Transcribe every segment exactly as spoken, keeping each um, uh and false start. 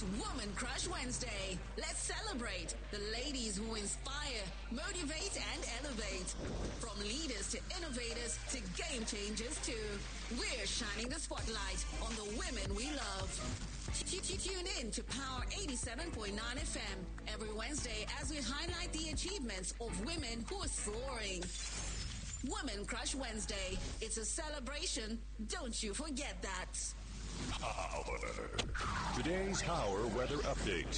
Woman Crush Wednesday. Let's celebrate the ladies who inspire, motivate, and elevate. From leaders to innovators to game changers too. We're shining the spotlight on the women we love. Tune in to Power eighty-seven point nine F M every Wednesday as we highlight the achievements of women who are soaring. Woman Crush Wednesday. It's a celebration. Don't you forget that. Power. Today's Power weather update.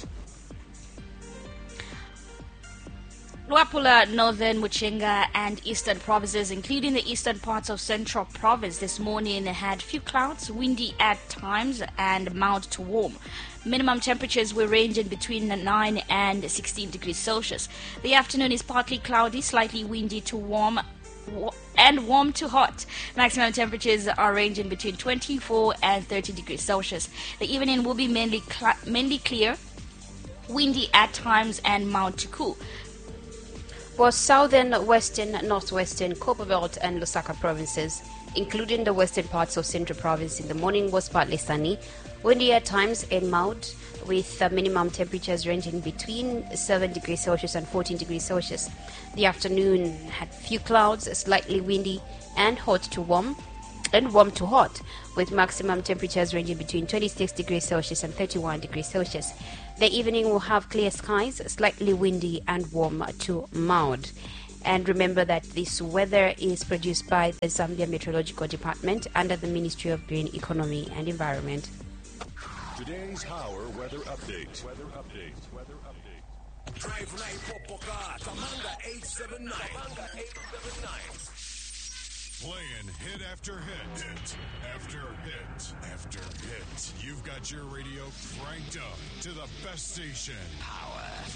Luapula, Northern, Muchinga and Eastern provinces, including the eastern parts of Central Province, this morning had few clouds, windy at times and mild to warm. Minimum temperatures were ranging between nine and sixteen degrees Celsius. The afternoon is partly cloudy, slightly windy to warm and warm to hot. Maximum temperatures are ranging between twenty-four and thirty degrees Celsius. The evening will be mainly, cl- mainly clear, windy at times and mild to cool. For southern, western, northwestern, Copperbelt and Lusaka provinces, including the western parts of Central Province, in the morning was partly sunny, windy at times and mild, with uh, minimum temperatures ranging between seven degrees Celsius and fourteen degrees Celsius. The afternoon had few clouds, slightly windy and hot to warm, and warm to hot, with maximum temperatures ranging between twenty-six degrees Celsius and thirty-one degrees Celsius. The evening will have clear skies, slightly windy and warm to mild. And remember that this weather is produced by the Zambia Meteorological Department under the Ministry of Green Economy and Environment. Today's Power weather update. Weather update. Weather update. Drive nine Popoka, Tamanga eight seven nine. Tamanga eight seven nine. Playing hit after hit, hit after hit after hit. You've got your radio cranked up to the best station. Power.